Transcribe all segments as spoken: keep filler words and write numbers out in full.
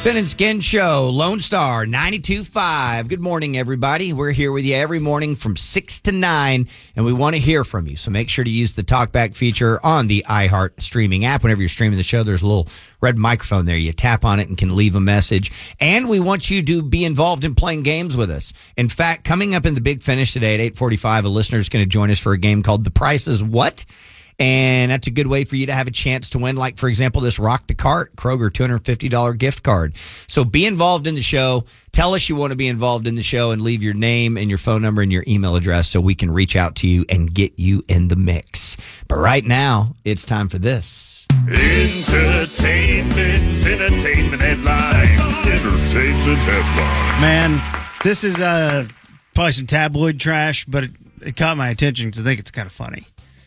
Fin and Skin Show, Lone Star ninety-two point five. Good morning, everybody. We're here with you every morning from six to nine, and we want to hear from you. So make sure to use the talkback feature on the iHeart streaming app. Whenever you're streaming the show, there's a little red microphone there. You tap on it and can leave a message. And we want you to be involved in playing games with us. In fact, coming up in the Big Finish today at eight forty-five, a listener is going to join us for a game called The Price is What? And that's a good way for you to have a chance to win, like, for example, this Rock the Cart Kroger two hundred fifty dollars gift card. So be involved in the show. Tell us you want to be involved in the show and leave your name and your phone number and your email address so we can reach out to you and get you in the mix. But right now, it's time for this. Entertainment, entertainment headline. Entertainment headline. Man, this is uh, probably some tabloid trash, but it, it caught my attention because I think it's kind of funny.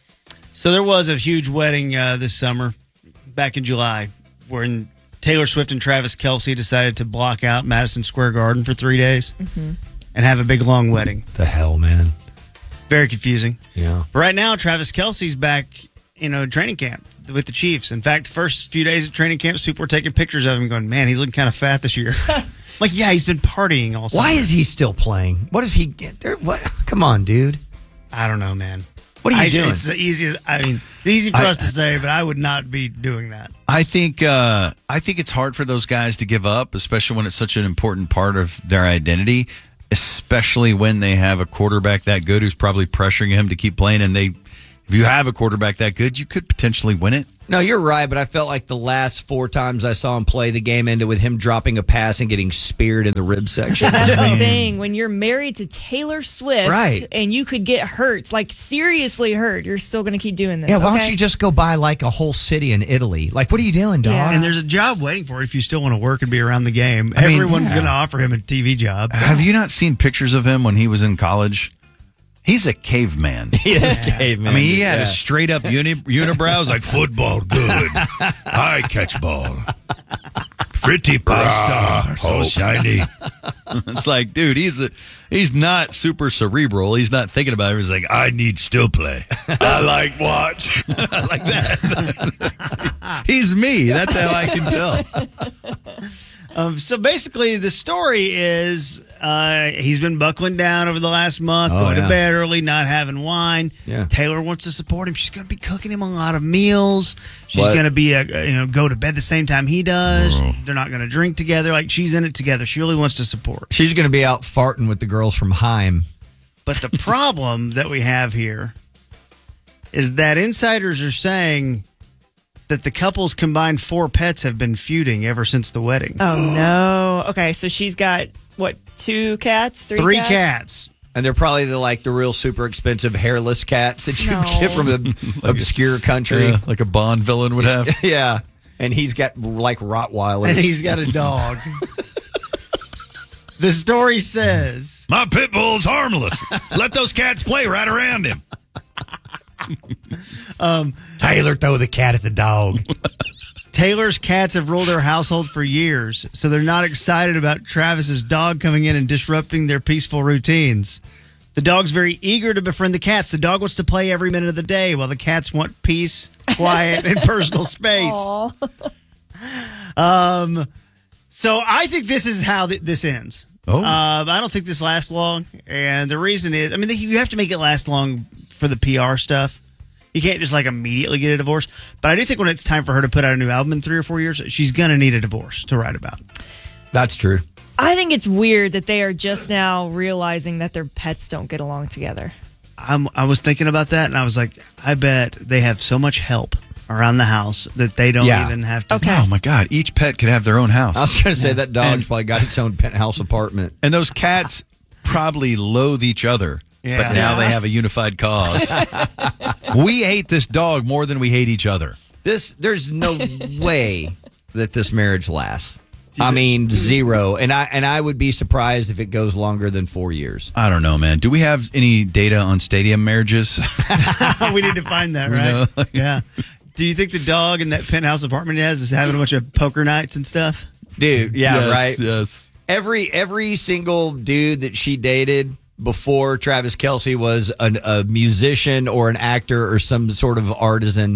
So there was a huge wedding uh, this summer, back in July, where Taylor Swift and Travis Kelce decided to block out Madison Square Garden for three days mm-hmm. and have a big, long wedding. The hell, man. Very confusing. Yeah. But right now, Travis Kelce's back, you know, training camp with the Chiefs. In fact, the first few days at training camps, people were taking pictures of him going, man, he's looking kind of fat this year. Like, yeah, he's been partying all summer. Why is he still playing? What does he get there? What? Come on, dude. I don't know, man. What are you I, doing? It's the easiest. I mean, it's easy for I, us to say, but I would not be doing that. I think uh, I think it's hard for those guys to give up, especially when it's such an important part of their identity, especially when they have a quarterback that good who's probably pressuring him to keep playing. And they, if you have a quarterback that good, you could potentially win it. No, you're right, but I felt like the last four times I saw him play, the game ended with him dropping a pass and getting speared in the rib section. That's the thing. When you're married to Taylor Swift right. and you could get hurt, like seriously hurt, you're still going to keep doing this. Yeah, why okay? don't you just go buy like a whole city in Italy? Like, what are you doing, dog? Yeah. And there's a job waiting for it if you still want to work and be around the game. I mean, Everyone's yeah. going to offer him a T V job. Have you not seen pictures of him when he was in college? He's a caveman. He is a caveman. I mean, he had yeah. a straight up uni- unibrow. It's like, football good. I catch ball. Pretty pasta. So shiny. It's like, dude, he's a, he's not super cerebral. He's not thinking about it. He's like, I need still play. I like watch. I like that. He's me. That's how I can tell. Um, so basically, the story is uh, he's been buckling down over the last month, Oh, going yeah. to bed early, not having wine. Yeah. Taylor wants to support him. She's going to be cooking him a lot of meals. She's What? going to be, a, you know, go to bed the same time he does. Oh. They're not going to drink together. Like, she's in it together. She really wants to support. She's going to be out farting with the girls from Heim. But the problem that we have here is that insiders are saying that the couple's combined four pets have been feuding ever since the wedding. Oh, no. Okay, so she's got, what, two cats? Three, Three cats? cats. And they're probably the like the real super expensive hairless cats that you No. get from an obscure country. Yeah, like a Bond villain would have. Yeah. And he's got like Rottweilers. And he's got a dog. The story says My pit bull's harmless. Let those cats play right around him. um, Taylor, throw the cat at the dog. Taylor's cats have ruled their household for years, so they're not excited about Travis's dog coming in and disrupting their peaceful routines. The dog's very eager to befriend the cats. The dog wants to play every minute of the day, while the cats want peace, quiet, and personal space. Aw. Um, so I think this is how th- this ends. Oh. Uh, I don't think this lasts long, and the reason is, I mean, you have to make it last long for the P R stuff. You can't just like immediately get a divorce. But I do think when it's time for her to put out a new album in three or four years, she's gonna need a divorce to write about. That's true. I think it's weird that they are just now realizing that their pets don't get along together. I'm, I was thinking about that, and I was like, I bet they have so much help around the house that they don't Yeah. even have to. Okay. Oh, my God. Each pet could have their own house. I was going to say that dog's And- probably got its own penthouse apartment. And those cats probably loathe each other. Yeah. But now Yeah. they have a unified cause. We hate this dog more than we hate each other. This there's no way that this marriage lasts. I mean, zero. And I and I would be surprised if it goes longer than four years. I don't know, man. Do we have any data on stadium marriages? We need to find that, right? know. Yeah. Do you think the dog in that penthouse apartment he has is having a bunch of poker nights and stuff? Dude, yeah, Yes, right. Yes. Every every single dude that she dated before Travis Kelce was an, a musician or an actor or some sort of artisan.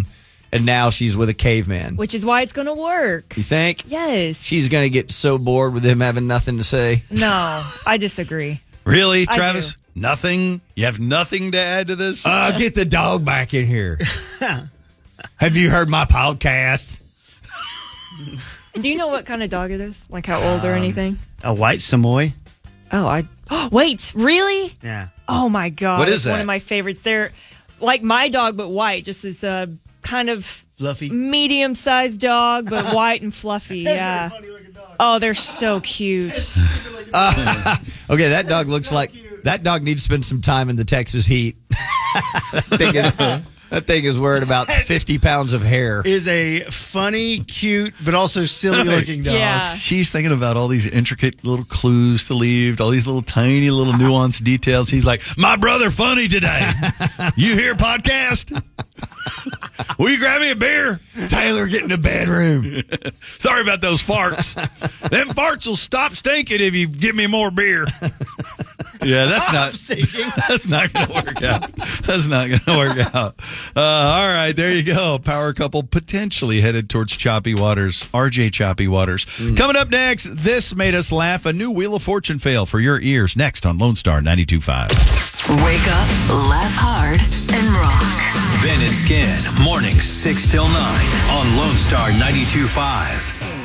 and now she's with a caveman. Which is why it's going to work. You think? Yes. She's going to get so bored with him having nothing to say. No, I disagree. Really, I Travis? do. Nothing? You have nothing to add to this? Uh, get the dog back in here. Have you heard my podcast? Do you know what kind of dog it is? Like how old or anything? A white Samoy. Oh, I. Wait, really? Yeah. Oh my god! What is it's one that? of my favorites. They're like my dog, but white. Just this uh, kind of Fluffy. medium-sized dog, but white and fluffy. Yeah. Oh, they're so cute. Uh, okay, that dog looks like that dog needs to spend some time in the Texas heat. that, thing is, that thing is wearing about fifty pounds of hair. Is a funny, cute, but also silly looking dog. Yeah. She's thinking about all these intricate little clues to leave, all these little tiny little nuanced details. He's like, my brother funny today. You hear podcast? Will you grab me a beer? Taylor, get in the bedroom. Sorry about those farts. Them farts will stop stinking if you give me more beer. Yeah, that's not that's not going to work out. That's not going to work out. Uh, all right, there you go. Power couple potentially headed towards choppy waters. R J Choppy Waters. Mm. Coming up next, this made us laugh. A new Wheel of Fortune fail for your ears. Next on Lone Star ninety-two point five. Wake up, laugh hard, and rock. Ben and Skin, mornings six till nine on Lone Star ninety-two point five.